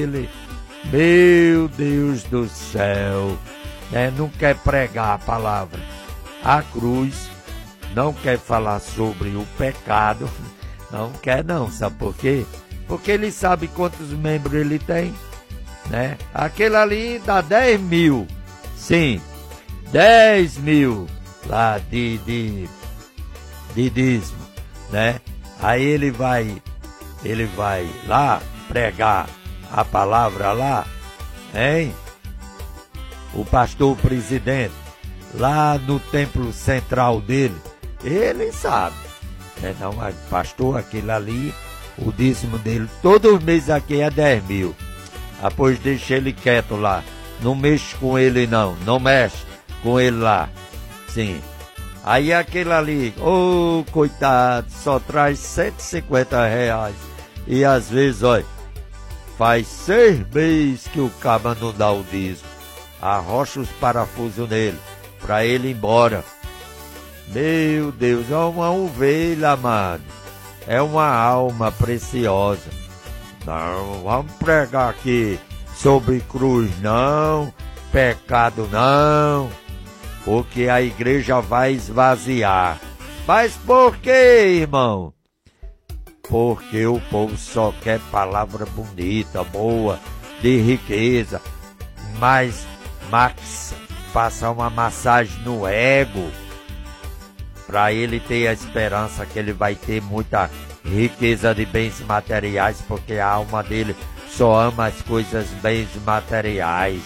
ele, meu Deus do céu, né? Não quer pregar a palavra. A cruz, não quer falar sobre o pecado, não quer não, sabe por quê? Porque ele sabe quantos membros ele tem, né? Aquele ali dá 10 mil, sim, 10 mil lá de dízimo, né? Aí ele vai lá pregar a palavra lá, hein? O pastor presidente, lá no templo central dele, ele sabe, né? Não, mas pastor, aquele ali, o dízimo dele, todo mês aqui é 10 mil. Depois deixa ele quieto lá, não mexe com ele não mexe com ele lá, sim. Aí aquele ali, coitado, só traz R$150. E às vezes, olha, faz 6 meses que o caba não dá o dízimo. Arrocha os parafusos nele, pra ele ir embora. Meu Deus, é uma ovelha, amado. É uma alma preciosa. Não, vamos pregar aqui sobre cruz não, pecado não, porque a igreja vai esvaziar. Mas por quê, irmão? Porque o povo só quer palavra bonita, boa, de riqueza, mas Max passa uma massagem no ego, para ele ter a esperança que ele vai ter muita riqueza de bens materiais, porque a alma dele só ama as coisas bens materiais.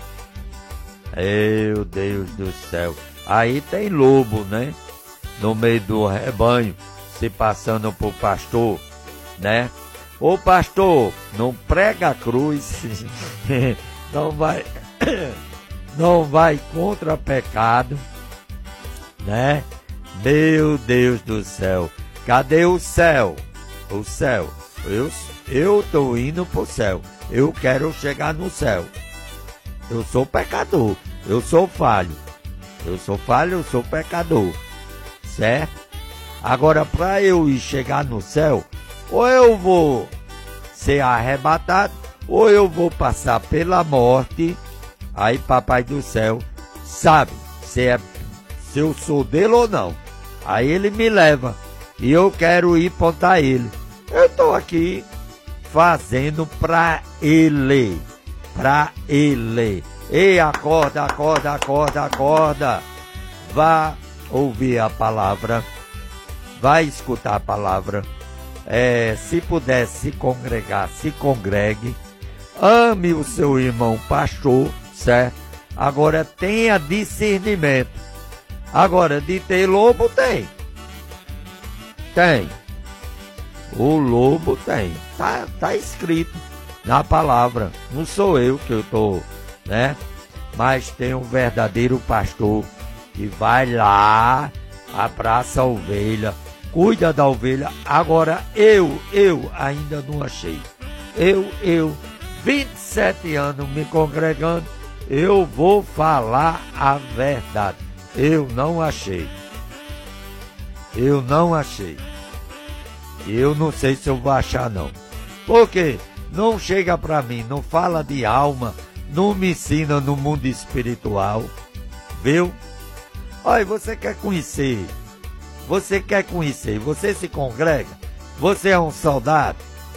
Meu Deus do céu. Aí tem lobo, né? No meio do rebanho, se passando por pastor, né? Ô pastor, não prega a cruz, não vai contra pecado, né? Meu Deus do céu. Cadê o céu? O céu. Eu tô indo pro céu. Eu quero chegar no céu. Eu sou pecador. Eu sou falho. Eu sou pecador. Certo? Agora, para eu ir chegar no céu, ou eu vou ser arrebatado, ou eu vou passar pela morte. Aí papai do céu sabe se eu sou dele ou não. Aí ele me leva e eu quero ir pontar ele. Eu estou aqui fazendo para ele. Ei, acorda. Vá ouvir a palavra. Vai escutar a palavra. Se puder se congregar, se congregue. Ame o seu irmão pastor, certo? Agora tenha discernimento. Agora, de ter lobo, tem. O lobo tem. Tá escrito na palavra. Não sou eu que eu tô, né? Mas tem um verdadeiro pastor que vai lá, abraça a ovelha, cuida da ovelha. Agora, eu ainda não achei. Eu, 27 anos me congregando, eu vou falar a verdade. Eu não achei. Eu não sei se eu vou achar não. Porque não chega pra mim, não fala de alma, não me ensina no mundo espiritual. Viu? Olha, você quer conhecer, você se congrega, você é um soldado,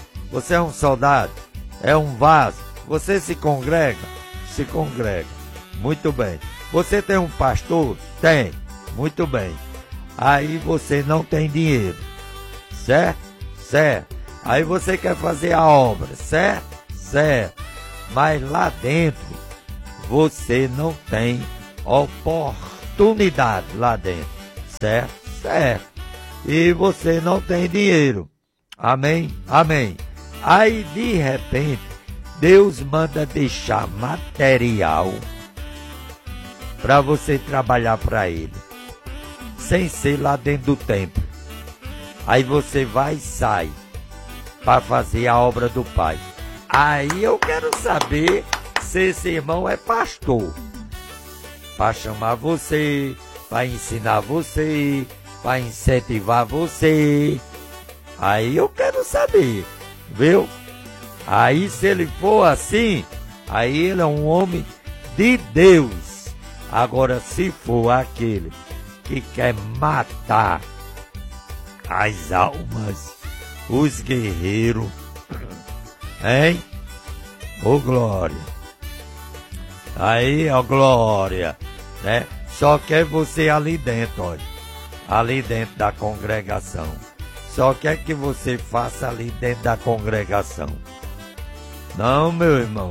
é um vaso, você se congrega, muito bem. Você tem um pastor? Tem, muito bem. Aí você não tem dinheiro, certo? Aí você quer fazer a obra, certo? Mas lá dentro você não tem oportunidade lá dentro, certo? E você não tem dinheiro, amém? Aí de repente Deus manda deixar material para você trabalhar para ele, sem ser lá dentro do templo. Aí você vai e sai para fazer a obra do Pai. Aí eu quero saber se esse irmão é pastor, para chamar você, para ensinar você, para incentivar você. Aí eu quero saber, viu? Aí se ele for assim, aí ele é um homem de Deus. Agora se for aquele que quer matar as almas, os guerreiros, hein? Ô glória! Aí, ó glória, né? Só quer você ali dentro, olha, ali dentro da congregação. Só quer que você faça ali dentro da congregação. Não, meu irmão.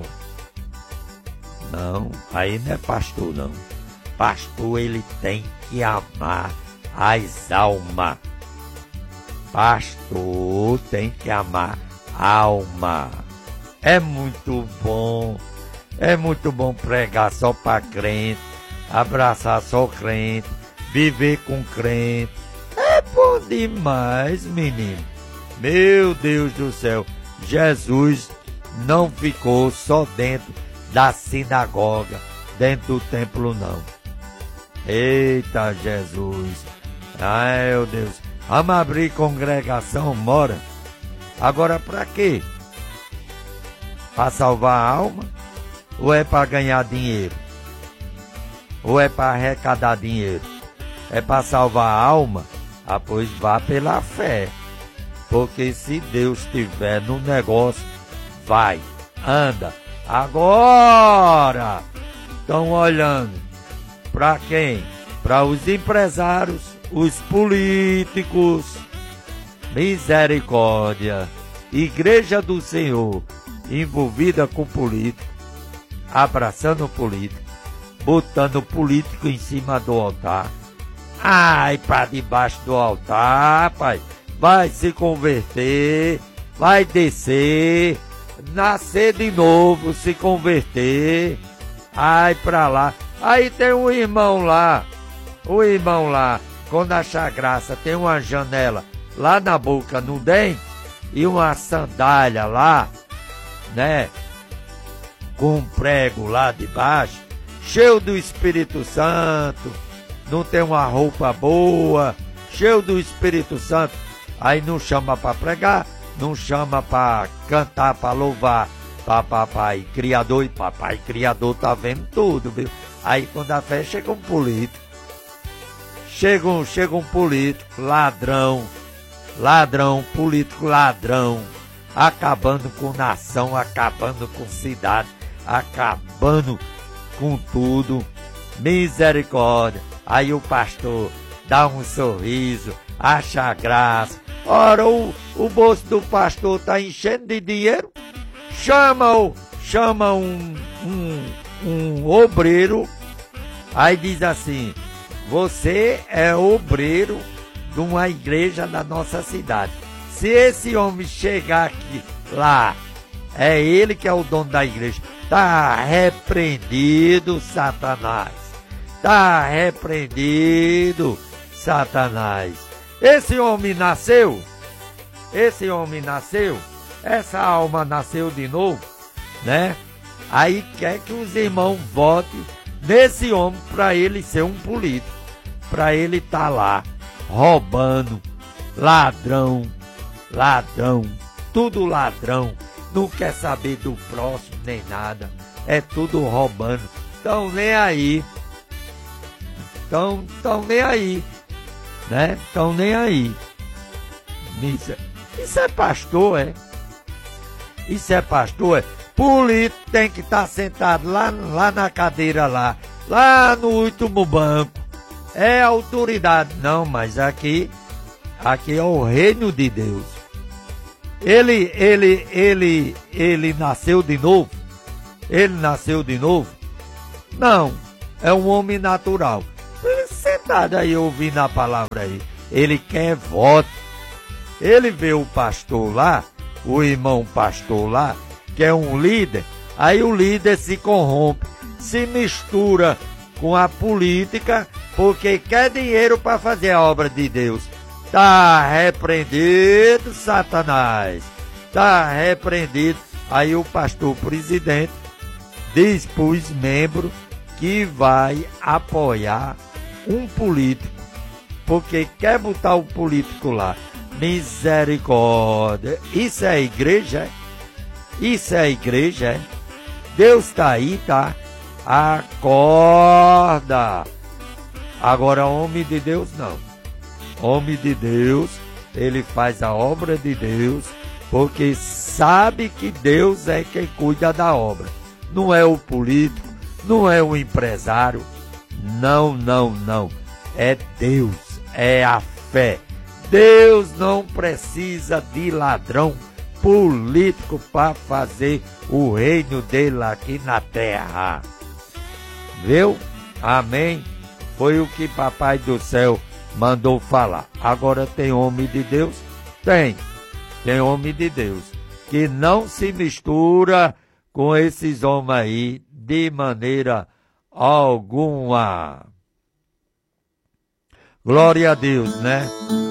Não, aí não é pastor, não. Pastor, ele tem que amar as almas. Pastor tem que amar a alma. É muito bom pregar só para crente, abraçar só crente, viver com crente. É bom demais, menino. Meu Deus do céu, Jesus não ficou só dentro da sinagoga, dentro do templo, não. Eita Jesus, ai meu Deus, vamos abrir congregação, mora. Agora pra quê? Para salvar a alma? Ou é para ganhar dinheiro? Ou é para arrecadar dinheiro? É para salvar a alma? Ah, pois vá pela fé. Porque se Deus estiver no negócio, vai, anda. Agora estão olhando para quem? Para os empresários, os políticos. Misericórdia. Igreja do Senhor envolvida com político, abraçando o político, botando o político em cima do altar. Ai, para debaixo do altar, pai. Vai se converter, vai descer, nascer de novo, se converter. Ai, pra lá. Aí tem um irmão lá, quando achar graça, tem uma janela lá na boca, no dente, e uma sandália lá, né? Com um prego lá de baixo, cheio do Espírito Santo, não tem uma roupa boa, cheio do Espírito Santo. Aí não chama para pregar, não chama para cantar, para louvar, papai Criador, e papai Criador tá vendo tudo, viu? Aí quando a fé chega um político, chega um político, ladrão, político ladrão, acabando com nação, acabando com cidade, acabando com tudo. Misericórdia. Aí o pastor dá um sorriso, acha graça. Ora, o bolso do pastor tá enchendo de dinheiro. Chama um obreiro. Aí diz assim: você é obreiro de uma igreja da nossa cidade. Se esse homem chegar aqui, lá, é ele que é o dono da igreja. Tá repreendido, Satanás. Tá repreendido, Satanás. Esse homem nasceu, essa alma nasceu de novo, né? Aí quer que os irmãos votem nesse homem para ele ser um político, para ele estar lá roubando, ladrão, tudo ladrão, não quer saber do próximo nem nada, é tudo roubando, tão nem aí, né? Tão nem aí. Isso é pastor, é? Isso é pastor, é? Político tem que estar sentado lá na cadeira lá no último banco. É autoridade. Não, mas aqui é o reino de Deus. Ele nasceu de novo? Ele nasceu de novo? Não, é um homem natural. Sentado aí ouvindo a palavra aí. Ele quer voto. Ele vê o pastor lá, o irmão pastor lá, que é um líder, aí o líder se corrompe, se mistura com a política, porque quer dinheiro para fazer a obra de Deus. Tá repreendido, Satanás. Tá repreendido. Aí o pastor presidente diz para os membros que vai apoiar um político, porque quer botar o político lá. Misericórdia. Isso é igreja? Isso é a igreja, é? Deus está aí, tá? Acorda! Agora, homem de Deus, não. Homem de Deus, ele faz a obra de Deus, porque sabe que Deus é quem cuida da obra. Não é o político, não é o empresário. Não, não, não. É Deus, é a fé. Deus não precisa de ladrão político para fazer o reino dele aqui na terra. Viu? Amém? Foi o que Papai do Céu mandou falar. Agora tem homem de Deus? Tem. Tem homem de Deus que não se mistura com esses homens aí de maneira alguma. Glória a Deus, né?